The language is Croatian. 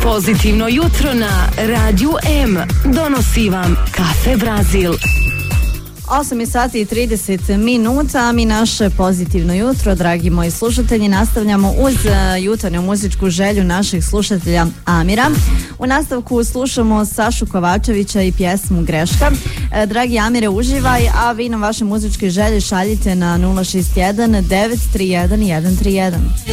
Pozitivno jutro na Radiju M donosi vam Kafe Brazil. 8:30, a mi naše pozitivno jutro, dragi moji slušatelji, nastavljamo uz jutarnju muzičku želju naših slušatelja Amira. U nastavku slušamo Sašu Kovačevića i pjesmu Greška. Dragi Amire, uživaj, a vi nam vaše muzičke želje šaljite na 061 931 131.